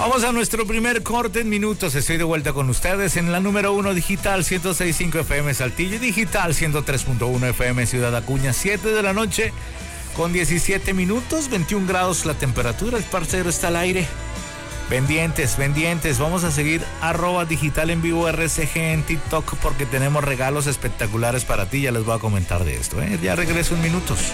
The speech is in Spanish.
Vamos a nuestro primer corte en minutos. Estoy de vuelta con ustedes en la número 1 digital 106.5 FM Saltillo y digital 103.1 FM Ciudad Acuña. 7 de la noche con 17 minutos, 21 grados la temperatura. El parcero está al aire. Pendientes. Vamos a seguir @digital en vivo RCG en TikTok porque tenemos regalos espectaculares para ti. Ya les voy a comentar de esto. Ya regreso en minutos.